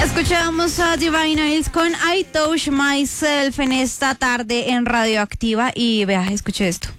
Escuchamos a Divine Hills con I Touch Myself en esta tarde en Radioactiva y vea, escuche esto.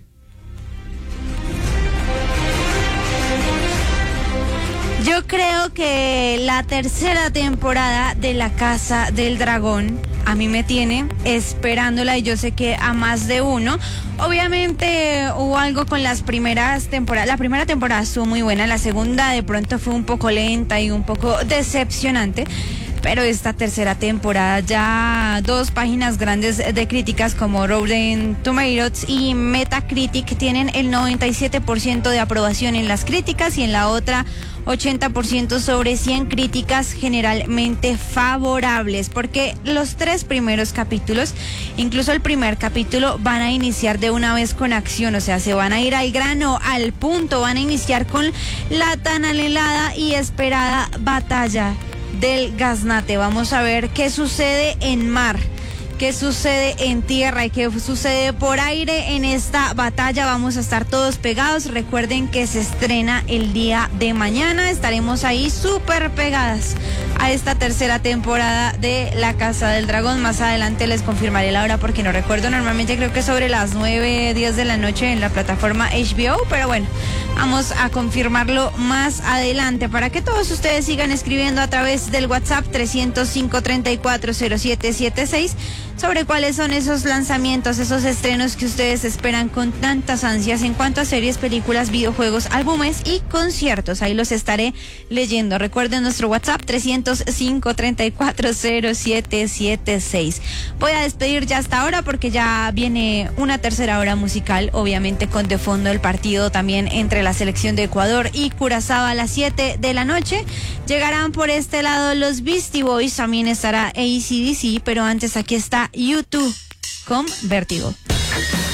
Yo creo que la tercera temporada de La Casa del Dragón a mí me tiene esperándola y yo sé que a más de uno. Obviamente hubo algo con las primeras temporadas. La primera temporada estuvo muy buena, la segunda de pronto fue un poco lenta y un poco decepcionante. Pero esta tercera temporada ya 2 páginas grandes de críticas como Rotten Tomatoes y Metacritic tienen el 97% de aprobación en las críticas y en la otra 80% sobre 100 críticas generalmente favorables, porque los 3 primeros capítulos, incluso el primer capítulo, van a iniciar de una vez con acción, o sea, se van a ir al grano, al punto, van a iniciar con la tan anhelada y esperada batalla del gaznate. Vamos a ver qué sucede en mar, qué sucede en tierra y qué sucede por aire en esta batalla. Vamos a estar todos pegados. Recuerden que se estrena el día de mañana. Estaremos ahí súper pegadas a esta tercera temporada de La Casa del Dragón. Más adelante les confirmaré la hora porque no recuerdo. Normalmente creo que sobre las 9, 10 de la noche en la plataforma HBO, pero bueno, vamos a confirmarlo más adelante para que todos ustedes sigan escribiendo a través del WhatsApp 305-340776 sobre cuáles son esos lanzamientos, esos estrenos que ustedes esperan con tantas ansias en cuanto a series, películas, videojuegos, álbumes y conciertos. Ahí los estaré leyendo. Recuerden nuestro WhatsApp 305-340776. Voy a despedir ya hasta ahora porque ya viene una tercera hora musical, obviamente con de fondo el partido también entre la selección de Ecuador y Curazao a las 7 de la noche. Llegarán por este lado los Beastie Boys, también estará AC/DC, pero antes aquí está YouTube con Vértigo.